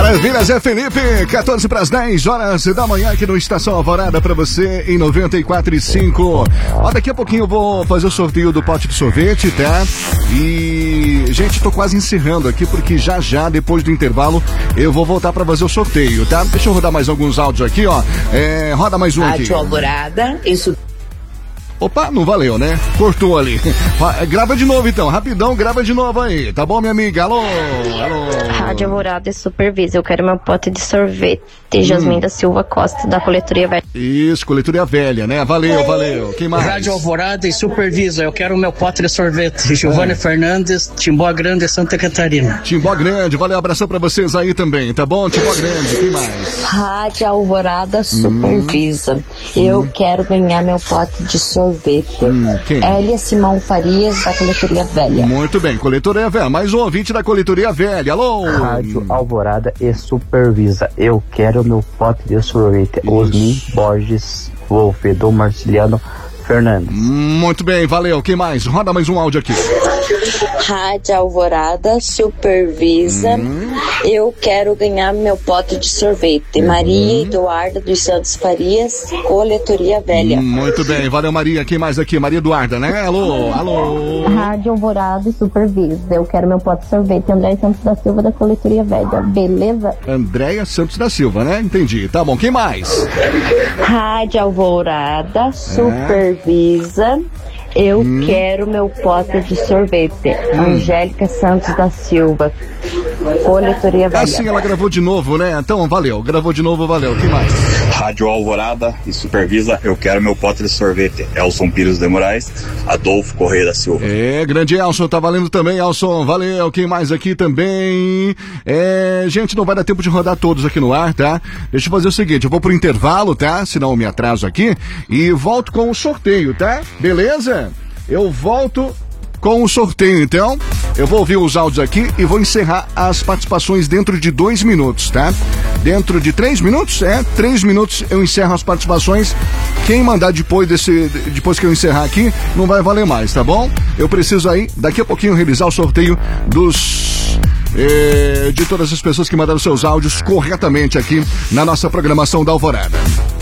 Maravilha, Zé Felipe, 14 para as 10 horas da manhã aqui no Estação Alvorada para você em 94.5. Ó, daqui a pouquinho eu vou fazer o sorteio do pote de sorvete, tá? E, gente, tô quase encerrando aqui porque já, depois do intervalo, eu vou voltar para fazer o sorteio, tá? Deixa eu rodar mais alguns áudios aqui, ó. Roda mais um aqui. Rádio Alvorada, isso. Opa, não valeu, né? Cortou ali. Grava de novo então, rapidão, grava de novo aí. Tá bom, minha amiga? Alô? Rádio Alvorada e Supervisa, eu quero meu pote de sorvete. Jasmin da Silva Costa, da Coletoria Velha. Isso, Coletoria Velha, né? Valeu. Quem mais? Rádio Alvorada e Supervisa, eu quero meu pote de sorvete. Giovanni Fernandes, Timbó Grande, Santa Catarina. Timbó Grande, valeu, abração pra vocês aí também, tá bom? Timbó Grande, quem mais? Rádio Alvorada Supervisa, eu quero ganhar meu pote de sorvete. Quem? Elia Simão Farias, da Coletoria Velha. Muito bem, Coletoria Velha, mais um ouvinte da Coletoria Velha, alô? Rádio Alvorada e Supervisa, eu quero meu pote de sorvete. Osni Borges Wolf, do Marciliano Fernandes. Muito bem, valeu, quem mais? Roda mais um áudio aqui. Rádio Alvorada Supervisa, eu quero ganhar meu pote de sorvete. Maria Eduarda dos Santos Farias, Coletoria Velha. Muito bem, valeu, Maria. Quem mais aqui? Maria Eduarda, né? Alô? Rádio Alvorada e Supervisa, eu quero meu pote de sorvete. André Santos da Silva, da Coletoria Velha, beleza? Andréia Santos da Silva, né? Entendi. Tá bom, quem mais? Rádio Alvorada Supervisa, eu quero meu pote de sorvete. Angélica Santos da Silva, Coletoria Velha. Assim ela gravou de novo, né? Então, valeu. Gravou de novo, valeu. Quem mais? Rádio Alvorada e Supervisa, eu quero meu pote de sorvete. Elson Pires de Moraes, Adolfo Correia da Silva. Grande Elson, tá valendo também, Elson. Valeu. Quem mais aqui também? Gente, não vai dar tempo de rodar todos aqui no ar, tá? Deixa eu fazer o seguinte, eu vou pro intervalo, tá? Senão eu me atraso aqui. E volto com o sorteio, tá? Beleza? Eu volto com o sorteio, então. Eu vou ouvir os áudios aqui e vou encerrar as participações dentro de 2 minutos, tá? Dentro de 3 minutos? 3 minutos eu encerro as participações. Quem mandar depois que eu encerrar aqui, não vai valer mais, tá bom? Eu preciso aí, daqui a pouquinho, realizar o sorteio de todas as pessoas que mandaram seus áudios corretamente aqui na nossa programação da Alvorada.